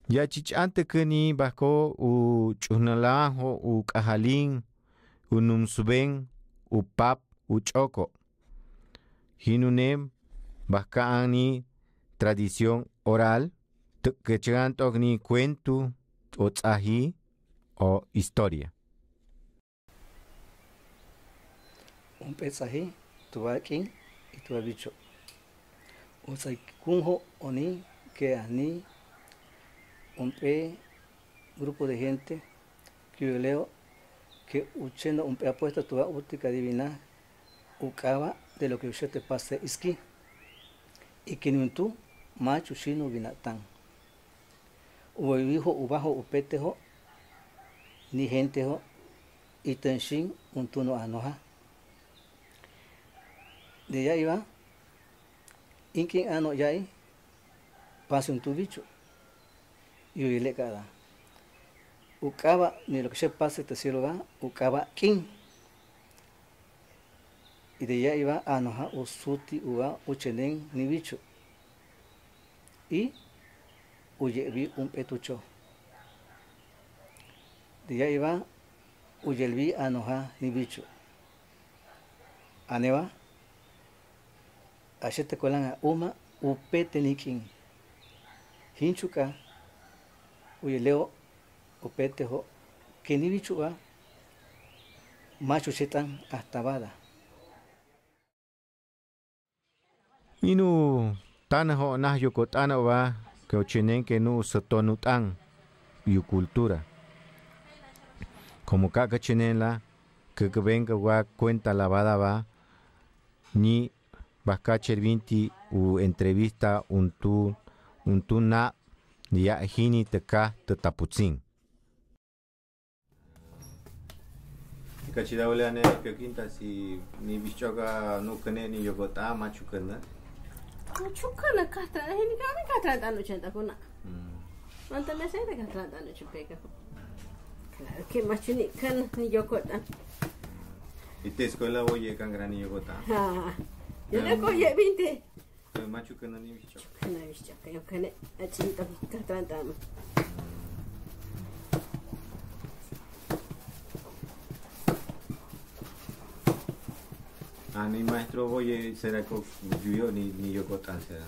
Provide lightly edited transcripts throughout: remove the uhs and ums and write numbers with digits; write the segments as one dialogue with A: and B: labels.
A: Ya chichante kani bako u chunalajo u kajalin u numsuben u pap u choko. Hinunem bakani tradición oral que ni cuento o tzahi o historia.
B: Un pesaje, tuvaquín y tuvabicho. O sea, kunjo oni que ani un grupo de gente que yo leo que uchendo un apuesta tu útica divina ucaba de lo que usted te pase iski y que ni tú macho chino vinatán o hijo ubajo upetejo ni gente ho y tenshin un tuno anoja de allá iba inkin ano yai pase un tu bicho y yo le cada ucaba ni lo que se pase te cielo va ucaba king y de allá iba anoja usuti uva uchenen ni bicho y uyevi un petucho de allá iba uyelvi anoja ni bicho aneva ashete kolan uma upete nikin hinchuka uyeleo upete ho que ni bicho va macho chetan hasta bada
A: Inu tanajo nah yukotana va que ochenen que no sotonutan yu cultura. Como caca chenela que venga va cuenta lavada va ni bascacher vinti u entrevista un tu na ya hini teka tetaputzin. Kachida ulane que quinta si ni bichoga no kene ni yogota machukana.
C: Machukana kata hini kami kata tanu chenta kuna. Manta me sei de kata tanu chupeka. Claro que machuni kan ni yogota.
A: Y te escuela oye kan grani yogota.
C: Ah. Yo le coye 20.
A: Machukana ni bichoga.
C: Kana bichoga yo kane achinta kata tanu.
A: Ni maestro oye será que yo ni yogota será.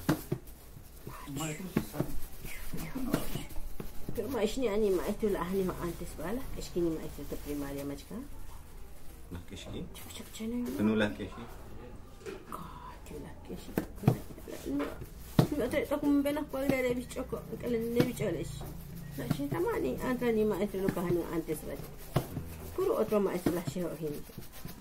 C: Pero mais ni ani maestro la ani antes bala, es que ni maestro de primaria machka.
A: Las que sí.
C: Chene.
A: No las que sí.
C: Las que sí. No te toco un venas cuadra de bichoco, que le bicholes. La chita mani, antes ni maestro lo que antes bala. Puro otro maestro la llevo gente.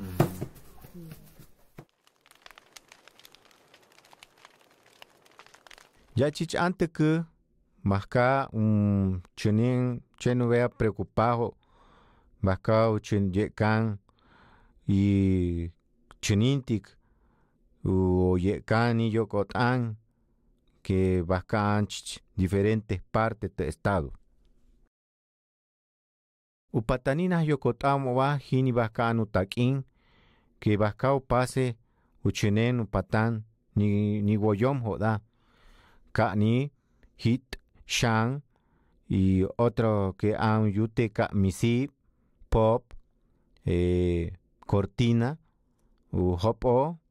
A: Ya chichante que masca un cheno vea preocupado, masca un chen yekan y chenintik o yekan y yokotan que bascan diferentes partes del estado. Upataninas yokotamo va hini bascan utakin que bascao pase uchenen upatan ni goyom joda. Kani, hit, shang y otro que han yuteca misi, pop, cortina, u hopo,